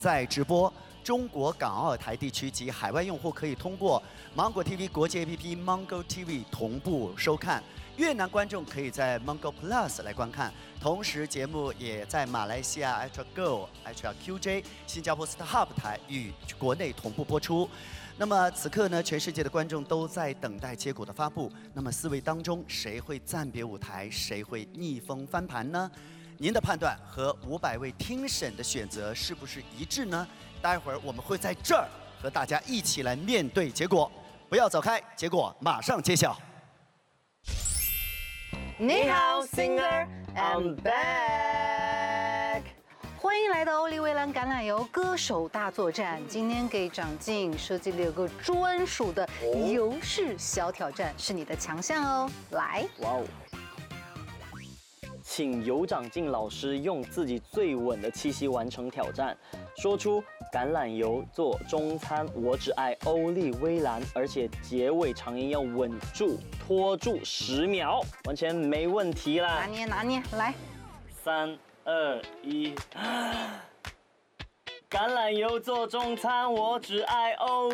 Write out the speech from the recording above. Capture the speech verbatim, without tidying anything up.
在直播。中国港澳台地区及海外用户可以通过芒果 T V 国际 A P P Mango T V 同步收看。越南观众可以在 Mango Plus 来观看。同时，节目也在马来西亚 H R Go、H R Q J、新加坡 StarHub 台与国内同步播出。那么此刻呢，全世界的观众都在等待结果的发布。那么四位当中，谁会暂别舞台，谁会逆风翻盘呢？您的判断和五百位听审的选择是不是一致呢？待会儿我们会在这儿和大家一起来面对结果，不要走开，结果马上揭晓。 你好 ，Singer，I'm back。欢迎来到欧丽蔚蓝橄榄油歌手大作战。今天给长进设计了有个专属的油式小挑战，是你的强项哦。来， 哇哦！请尤长进老师用自己最稳的气息完成挑战，说出橄榄油做中餐，我只爱欧丽蔚蓝，而且结尾长音要稳住，拖住十秒，完全没问题啦。 拿捏拿捏，来， 三二一，橄榄油做中餐，我只爱欧。